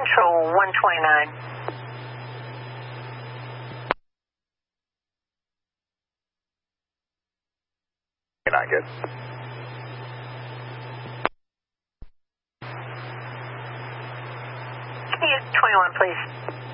Central 129. Not good. Can you 21, please?